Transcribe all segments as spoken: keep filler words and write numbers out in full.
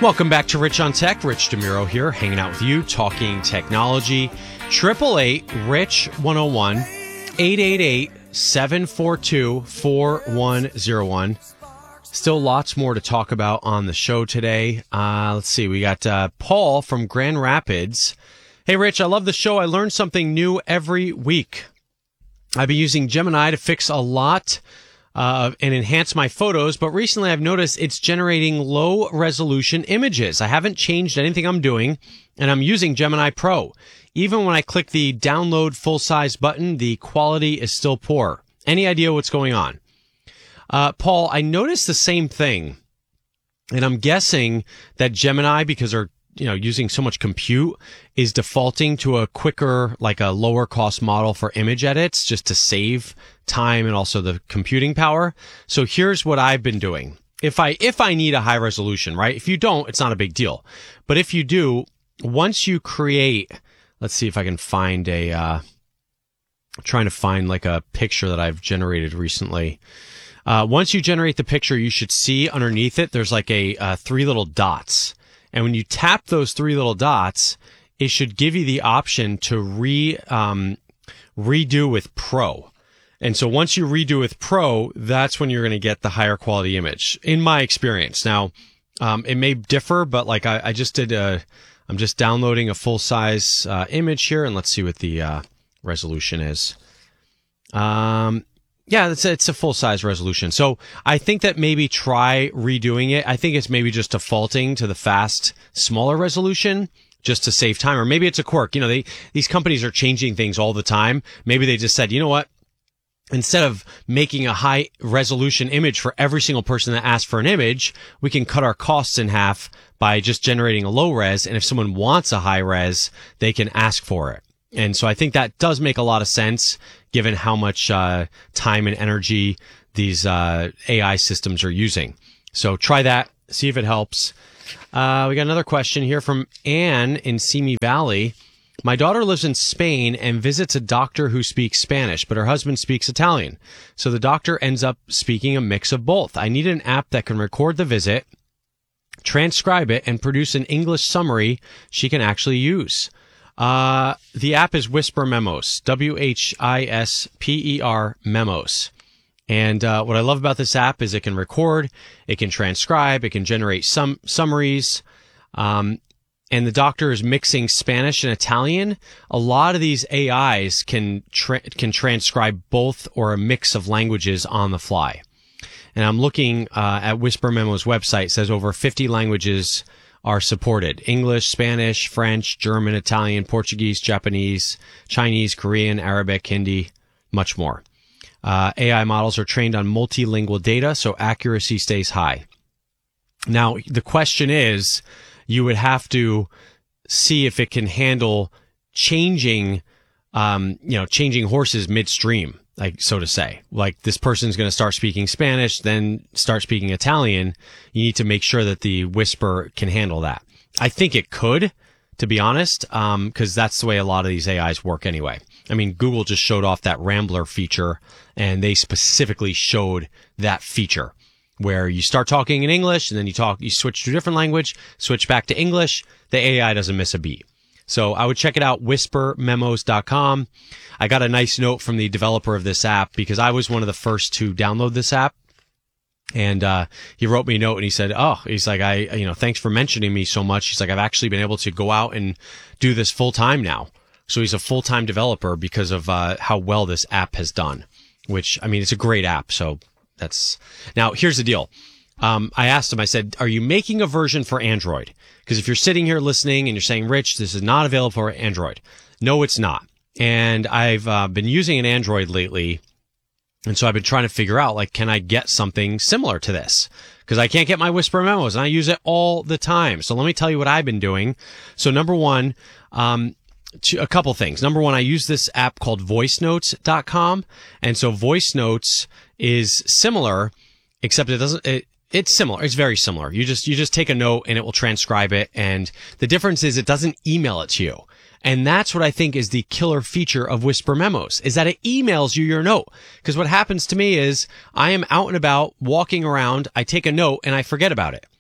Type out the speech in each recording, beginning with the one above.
Welcome back to Rich on Tech. Rich DeMuro here, hanging out with you, talking technology. eight eight eight, rich one oh one, eight eight eight, seven four two, four one oh one. Still lots more to talk about on the show today. Uh, let's see. We got uh, Paul from Grand Rapids. Hey, Rich, I love the show. I learn something new every week. I've been using Gemini to fix a lot Uh, and enhance my photos, but recently I've noticed it's generating low resolution images. I haven't changed anything I'm doing, and I'm using Gemini Pro. Even when I click the download full size button, the quality is still poor. Any idea what's going on? Uh, Paul, I noticed the same thing, and I'm guessing that Gemini, because they're you know, using so much compute, is defaulting to a quicker, like a lower cost model for image edits just to save time and also the computing power. So here's what I've been doing. If I, if I need a high resolution, right? If you don't, it's not a big deal. But if you do, once you create, let's see if I can find a, uh, I'm trying to find like a picture that I've generated recently. Uh, once you generate the picture, you should see underneath it, there's like a, uh, three little dots. And when you tap those three little dots, it should give you the option to re um, redo with Pro. And so once you redo with Pro, that's when you're going to get the higher quality image, in my experience. Now, um, it may differ, but like I, I just did a, I'm just downloading a full size uh, image here, and let's see what the uh, resolution is. Um. Yeah, it's a, it's a full-size resolution. So I think that maybe try redoing it. I think it's maybe just defaulting to the fast, smaller resolution just to save time. Or maybe it's a quirk. You know, they these companies are changing things all the time. Maybe they just said, you know what? Instead of making a high-resolution image for every single person that asks for an image, we can cut our costs in half by just generating a low-res. And if someone wants a high-res, they can ask for it. And so I think that does make a lot of sense, given how much uh, time and energy these uh, A I systems are using. So try that, see if it helps. Uh, we got another question here from Anne in Simi Valley. My daughter lives in Spain and visits a doctor who speaks Spanish, but her husband speaks Italian. So the doctor ends up speaking a mix of both. I need an app that can record the visit, transcribe it, and produce an English summary she can actually use. Uh, the app is Whisper Memos, W H I S P E R Memos. And, uh, what I love about this app is it can record, it can transcribe, it can generate some summaries. Um, and the doctor is mixing Spanish and Italian. A lot of these A Is can, tra- can transcribe both or a mix of languages on the fly. And I'm looking, uh, at Whisper Memos website. It says over fifty languages are supported. English, Spanish, French, German, Italian, Portuguese, Japanese, Chinese, Korean, Arabic, Hindi, much more. Uh, A I models are trained on multilingual data, so accuracy stays high. Now, the question is, you would have to see if it can handle changing, um, you know, changing horses midstream, like, so to say. Like, this person's going to start speaking Spanish, then start speaking Italian. You need to make sure that the Whisper can handle that. I think it could, to be honest, um, because that's the way a lot of these A Is work anyway. I mean, Google just showed off that Rambler feature, and they specifically showed that feature where you start talking in English, and then you talk, you switch to a different language, switch back to English. The A I doesn't miss a beat. So I would check it out, whisper memos dot com. I got a nice note from the developer of this app because I was one of the first to download this app. And uh he wrote me a note and he said, oh, he's like, I, you know, thanks for mentioning me so much. He's like, I've actually been able to go out and do this full time now. So he's a full-time developer because of uh how well this app has done, which, I mean, it's a great app. So that's, now here's the deal. Um, I asked him, I said, are you making a version for Android? Because if you're sitting here listening and you're saying, Rich, this is not available for Android. No, it's not. And I've uh, been using an Android lately. And so I've been trying to figure out, like, can I get something similar to this? Because I can't get my Whisper Memos and I use it all the time. So let me tell you what I've been doing. So number one, um, to, a couple things. Number one, I use this app called voice notes dot com. And so Voice Notes is similar, except it doesn't, it, It's similar. It's very similar. You just, you just take a note and it will transcribe it. And the difference is it doesn't email it to you. And that's what I think is the killer feature of Whisper Memos, is that it emails you your note. Because what happens to me is I am out and about walking around. I take a note and I forget about it.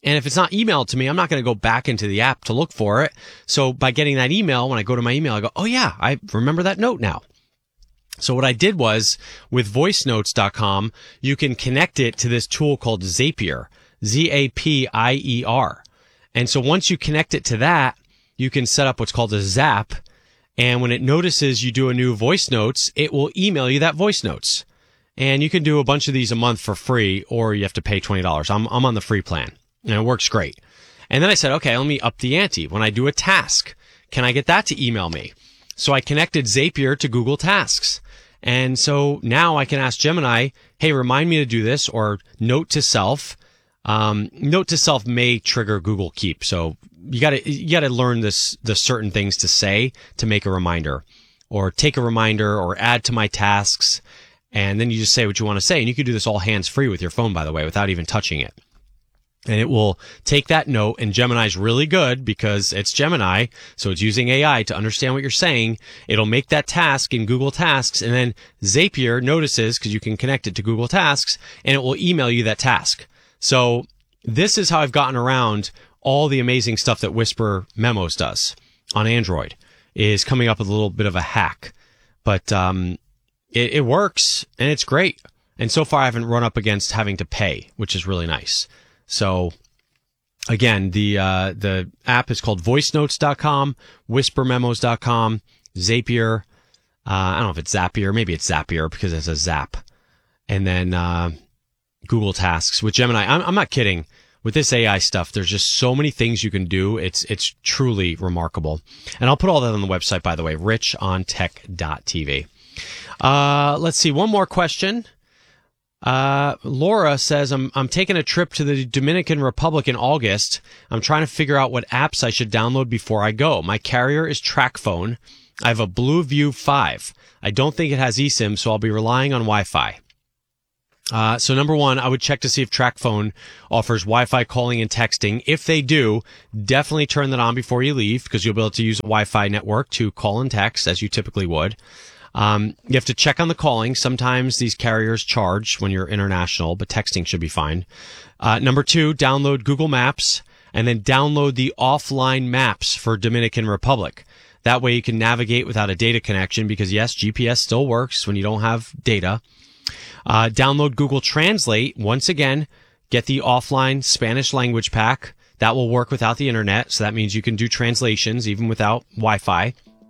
And if it's not emailed to me, I'm not going to go back into the app to look for it. So by getting that email, when I go to my email, I go, oh yeah, I remember that note now. So what I did was with voice notes dot com, you can connect it to this tool called Zapier, Z A P I E R. And so once you connect it to that, you can set up what's called a Zap. And when it notices you do a new voice notes, it will email you that voice notes. And you can do a bunch of these a month for free, or you have to pay twenty dollars. I'm, I'm on the free plan, and it works great. And then I said, okay, let me up the ante. When I do a task, can I get that to email me? So I connected Zapier to Google Tasks. And so now I can ask Gemini, hey, remind me to do this, or note to self. Um, note to self may trigger Google Keep. So you gotta, you gotta learn this, the certain things to say to make a reminder, or take a reminder, or add to my tasks. And then you just say what you want to say. And you can do this all hands free with your phone, by the way, without even touching it. And it will take that note, and Gemini's really good because it's Gemini. So it's using A I to understand what you're saying. It'll make that task in Google Tasks, and then Zapier notices, because you can connect it to Google Tasks, and it will email you that task. So this is how I've gotten around all the amazing stuff that Whisper Memos does on Android, is coming up with a little bit of a hack. But, um, It, it works, and it's great. And so far, I haven't run up against having to pay, which is really nice. So, again, the uh, the app is called voice notes dot com, whisper memos dot com, Zapier. Uh, I don't know if it's Zapier. Maybe it's Zapier because it's a Zap. And then uh, Google Tasks with Gemini. I'm, I'm not kidding. With this A I stuff, there's just so many things you can do. It's it's truly remarkable. And I'll put all that on the website, by the way, rich on tech dot t v. Uh, let's see. One more question. Uh, Laura says, I'm, I'm taking a trip to the Dominican Republic in August. I'm trying to figure out what apps I should download before I go. My carrier is TracFone. I have a Blue View five. I don't think it has eSIM, so I'll be relying on Wi-Fi. Uh, so number one, I would check to see if TracFone offers Wi-Fi calling and texting. If they do, definitely turn that on before you leave, because you'll be able to use a Wi-Fi network to call and text as you typically would. Um, you have to check on the calling. Sometimes these carriers charge when you're international, but texting should be fine. Uh, number two, download Google Maps, and then download the offline maps for Dominican Republic. That way you can navigate without a data connection, because yes, G P S still works when you don't have data. Uh, download Google Translate. Once again, get the offline Spanish language pack. That will work without the internet. So that means you can do translations even without Wi-Fi.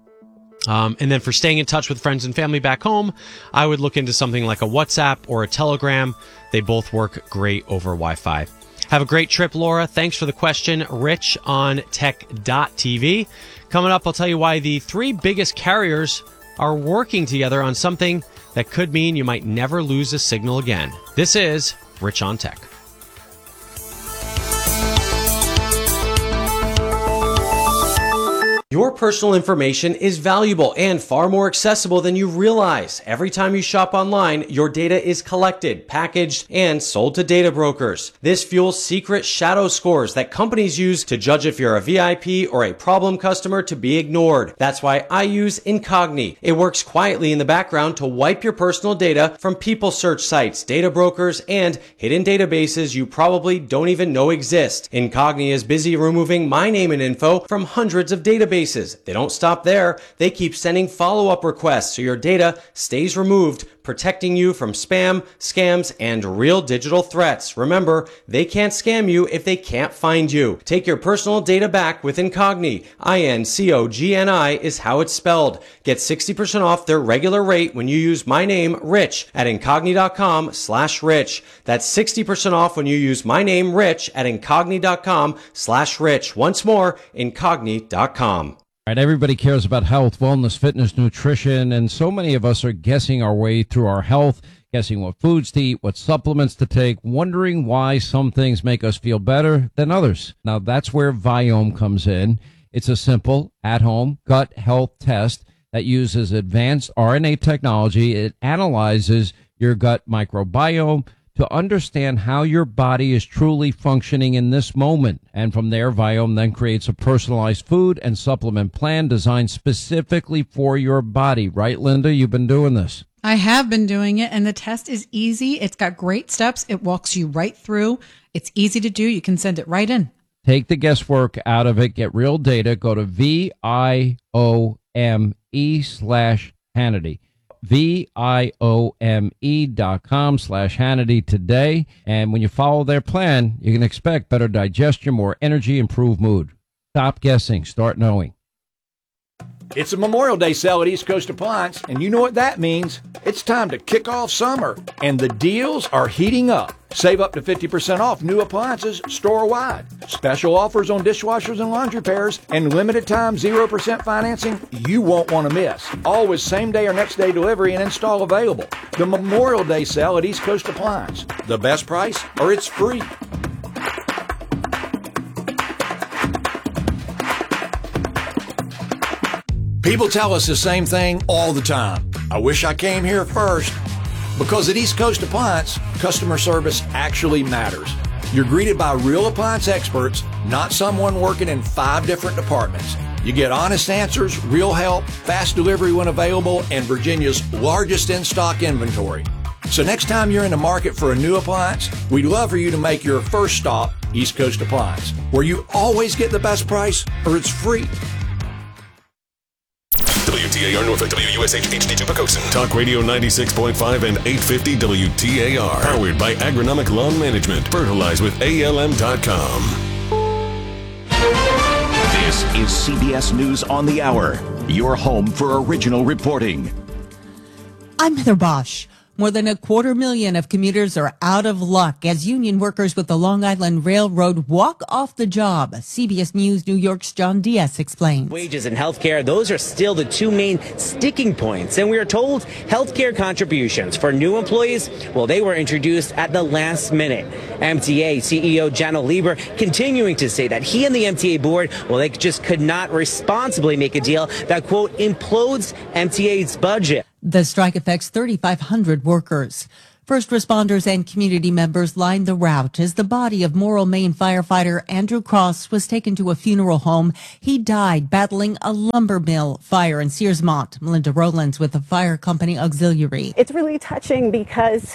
Um, and then for staying in touch with friends and family back home, I would look into something like a WhatsApp or a Telegram. They both work great over Wi-Fi. Have a great trip, Laura. Thanks for the question. Rich on tech dot t v. Coming up, I'll tell you why the three biggest carriers are working together on something that could mean you might never lose a signal again. This is Rich on Tech. Your personal information is valuable and far more accessible than you realize. Every time you shop online, your data is collected, packaged, and sold to data brokers. This fuels secret shadow scores that companies use to judge if you're a V I P or a problem customer to be ignored. That's why I use Incogni. It works quietly in the background to wipe your personal data from people search sites, data brokers, and hidden databases you probably don't even know exist. Incogni is busy removing my name and info from hundreds of databases. They don't stop there. They keep sending follow-up requests so your data stays removed, protecting you from spam, scams, and real digital threats. Remember, they can't scam you if they can't find you. Take your personal data back with Incogni. I N C O G N I is how it's spelled. Get sixty percent off their regular rate when you use my name, Rich, at Incogni.com slash Rich. That's sixty percent off when you use my name, Rich, at Incogni.com slash Rich. Once more, Incogni dot com. All right, everybody cares about health, wellness, fitness, nutrition, and so many of us are guessing our way through our health, guessing what foods to eat, what supplements to take, wondering why some things make us feel better than others. Now, that's where Viome comes in. It's a simple, at-home gut health test that uses advanced R N A technology. It analyzes your gut microbiome, to understand how your body is truly functioning in this moment. And from there, Viome then creates a personalized food and supplement plan designed specifically for your body. Right, Linda? You've been doing this. I have been doing it, and the test is easy. It's got great steps. It walks you right through. It's easy to do. You can send it right in. Take the guesswork out of it. Get real data. Go to V I O M E slash Hannity. V I O M E dot com slash Hannity today. And when you follow their plan, you can expect better digestion, more energy, improved mood. Stop guessing. Start knowing. It's a Memorial Day sale at East Coast Appliance, and you know what that means. It's time to kick off summer, and the deals are heating up. Save up to fifty percent off new appliances store-wide. Special offers on dishwashers and laundry pairs, and limited time zero percent financing you won't want to miss. All with same-day or next-day delivery and install available. The Memorial Day sale at East Coast Appliance. The best price, or it's free. People tell us the same thing all the time. I wish I came here first. Because at East Coast Appliance, customer service actually matters. You're greeted by real appliance experts, not someone working in five different departments. You get honest answers, real help, fast delivery when available, and Virginia's largest in-stock inventory. So next time you're in the market for a new appliance, we'd love for you to make your first stop East Coast Appliance, where you always get the best price or it's free. W T A R Norfolk, W U S H H D two Pocosin. Talk Radio ninety-six point five and eight fifty W T A R. Powered by Agronomic Lawn Management. Fertilize with A L M dot com. This is C B S News on the Hour. Your home for original reporting. I'm Heather Bosch. More than a quarter million of commuters are out of luck as union workers with the Long Island Railroad walk off the job. C B S News New York's John Diaz explains. Wages and health care, those are still the two main sticking points. And we are told health care contributions for new employees, well, they were introduced at the last minute. M T A C E O Janno Lieber continuing to say that he and the M T A board, well, they just could not responsibly make a deal that, quote, implodes M T A's budget. The strike affects thirty-five hundred workers. First responders and community members lined the route as the body of Morrill, Maine firefighter Andrew Cross was taken to a funeral home. He died battling a lumber mill fire in Searsmont. Melinda Rowlands with the Fire Company Auxiliary. It's really touching because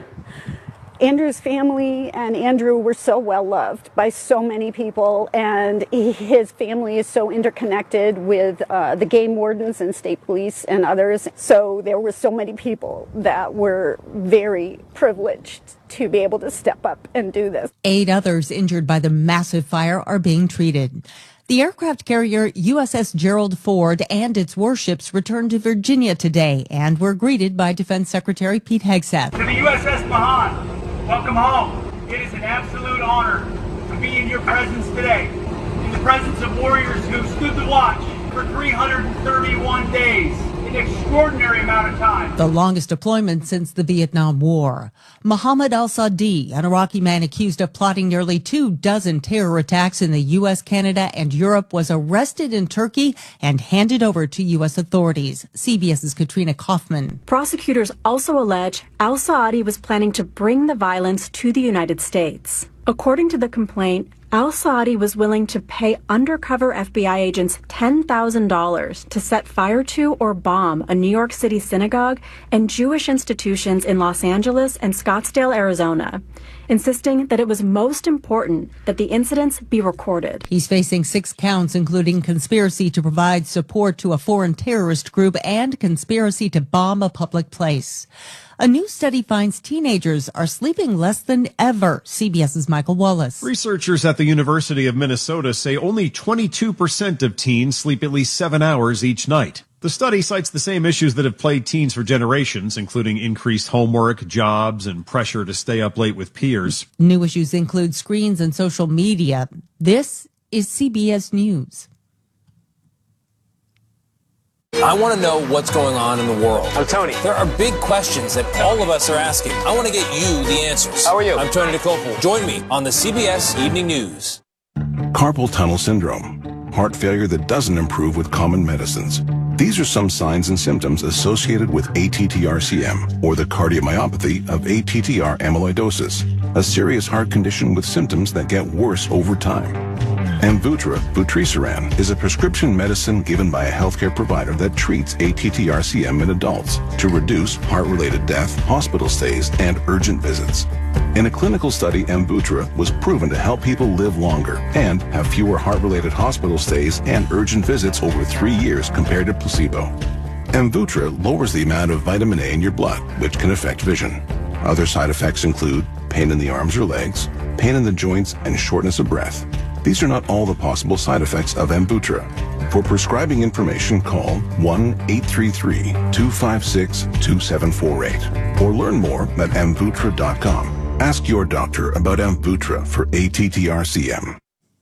Andrew's family and Andrew were so well loved by so many people, and he, his family is so interconnected with uh, the game wardens and state police and others. So there were so many people that were very privileged to be able to step up and do this. Eight others injured by the massive fire are being treated. The aircraft carrier U S S Gerald Ford and its warships returned to Virginia today and were greeted by Defense Secretary Pete Hegseth. To the U S S Mahan. Welcome home. It is an absolute honor to be in your presence today, in the presence of warriors who stood the watch for three hundred thirty-one days, an extraordinary amount of time. The longest deployment since the Vietnam War. Mohammed al-Sadi, an Iraqi man accused of plotting nearly two dozen terror attacks in the U S, Canada, and Europe, was arrested in Turkey and handed over to U S authorities. CBS's Katrina Kaufman. Prosecutors also allege al-Saadi was planning to bring the violence to the United States. According to the complaint, al-Saadi was willing to pay undercover F B I agents ten thousand dollars to set fire to or bomb a New York City synagogue and Jewish institutions in Los Angeles and Scottsdale, Arizona, insisting that it was most important that the incidents be recorded. He's facing six counts, including conspiracy to provide support to a foreign terrorist group and conspiracy to bomb a public place. A new study finds teenagers are sleeping less than ever. CBS's Michael Wallace. Researchers at the University of Minnesota say only twenty-two percent of teens sleep at least seven hours each night. The study cites the same issues that have plagued teens for generations, including increased homework, jobs, and pressure to stay up late with peers. New issues include screens and social media. This is C B S News. I want to know what's going on in the world. I'm Tony. There are big questions that all of us are asking. I want to get you the answers. How are you? I'm Tony DeCopel. Join me on the C B S Evening News. Carpal tunnel syndrome. Heart failure that doesn't improve with common medicines. These are some signs and symptoms associated with A T T R C M, or the cardiomyopathy of A T T R amyloidosis, a serious heart condition with symptoms that get worse over time. Amvuttra, vutrisiran, is a prescription medicine given by a healthcare provider that treats A T T R C M in adults to reduce heart-related death, hospital stays, and urgent visits. In a clinical study, Amvuttra was proven to help people live longer and have fewer heart-related hospital stays and urgent visits over three years compared to placebo. Amvuttra lowers the amount of vitamin A in your blood, which can affect vision. Other side effects include pain in the arms or legs, pain in the joints, and shortness of breath. These are not all the possible side effects of Amvuttra. For prescribing information, call one eight three three, two five six, two seven four eight or learn more at amvuttra dot com. Ask your doctor about Amvuttra for A T T R C M.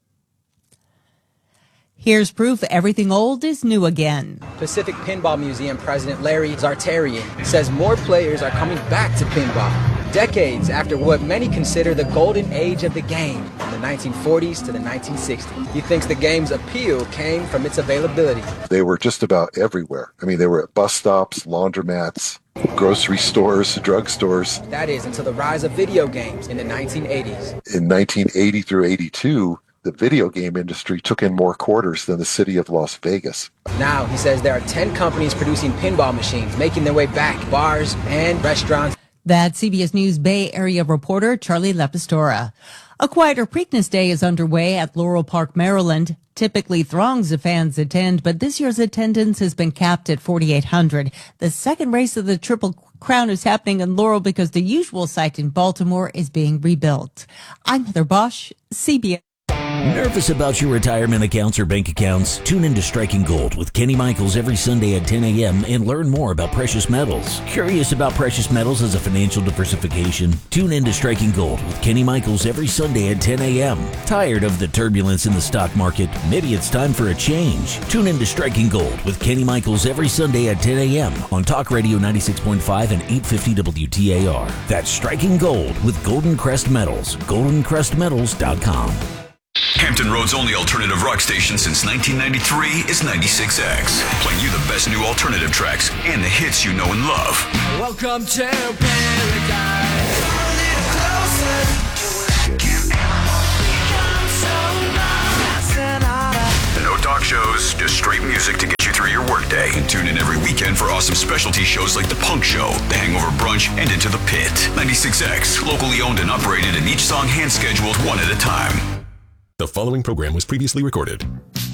Here's proof everything old is new again. Pacific Pinball Museum President Larry Zartarian says more players are coming back to pinball, decades after what many consider the golden age of the game, from the nineteen forties to the nineteen sixties. He thinks the game's appeal came from its availability. They were just about everywhere. I mean, they were at bus stops, laundromats, grocery stores, drugstores. That is, until the rise of video games in the nineteen eighties. In nineteen eighty through eighty-two, the video game industry took in more quarters than the city of Las Vegas. Now, he says there are ten companies producing pinball machines, making their way back, bars and restaurants. That's C B S News Bay Area reporter Charlie Lepastora. A quieter Preakness Day is underway at Laurel Park, Maryland. Typically, throngs of fans attend, but this year's attendance has been capped at forty-eight hundred. The second race of the Triple Crown is happening in Laurel because the usual site in Baltimore is being rebuilt. I'm Heather Bosch, C B S. Nervous about your retirement accounts or bank accounts? Tune into Striking Gold with Kenny Michaels every Sunday at ten a.m. and learn more about precious metals. Curious about precious metals as a financial diversification? Tune into Striking Gold with Kenny Michaels every Sunday at ten a.m. Tired of the turbulence in the stock market? Maybe it's time for a change. Tune into Striking Gold with Kenny Michaels every Sunday at ten a.m. on Talk Radio ninety-six point five and eight fifty W T A R. That's Striking Gold with Golden Crest Metals. golden crest metals dot com. Hampton Road's only alternative rock station since nineteen ninety-three is ninety-six X, playing you the best new alternative tracks and the hits you know and love. Welcome to paradise. No talk shows, just straight music to get you through your workday. And tune in every weekend for awesome specialty shows like The Punk Show, The Hangover Brunch, and Into the Pit. ninety-six X, locally owned and operated, and each song hand scheduled one at a time. The following program was previously recorded.